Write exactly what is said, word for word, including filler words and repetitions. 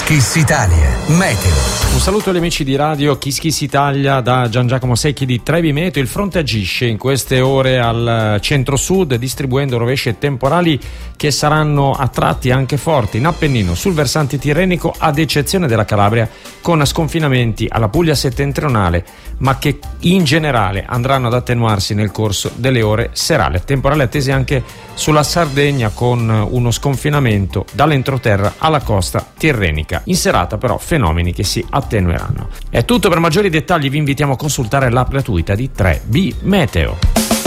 Kiss Kiss Italia, Meteo. Un saluto agli amici di radio Kiss Kiss Italia da Gian Giacomo Secchi di Trevi Meteo. Il fronte agisce in queste ore al centro-sud distribuendo rovesci e temporali che saranno a tratti anche forti in Appennino, sul versante tirrenico ad eccezione della Calabria, con sconfinamenti alla Puglia settentrionale, ma che in generale andranno ad attenuarsi nel corso delle ore serali. Temporali attesi anche sulla Sardegna con uno sconfinamento dall'entroterra alla costa tirrenica. In serata però fenomeni che si attenueranno. È tutto. Per maggiori dettagli vi invitiamo a consultare l'app gratuita di tre B Meteo.